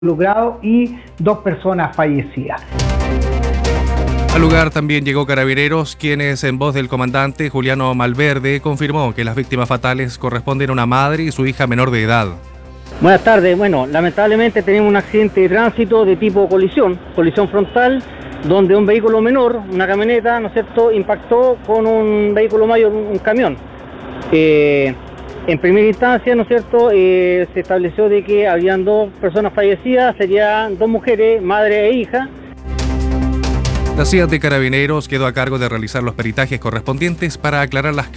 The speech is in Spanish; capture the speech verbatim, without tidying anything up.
involucrados y dos personas fallecidas. Al lugar también llegó Carabineros, quienes en voz del comandante Juliano Malverde confirmó que las víctimas fatales corresponden a una madre y su hija menor de edad. Buenas tardes. Bueno, lamentablemente tenemos un accidente de tránsito de tipo colisión, colisión frontal, donde un vehículo menor, una camioneta, ¿no es cierto?, impactó con un vehículo mayor, un, un camión. Eh, en primera instancia, ¿no es cierto?, eh, se estableció de que habían dos personas fallecidas, serían dos mujeres, madre e hija. La C I A de Carabineros quedó a cargo de realizar los peritajes correspondientes para aclarar las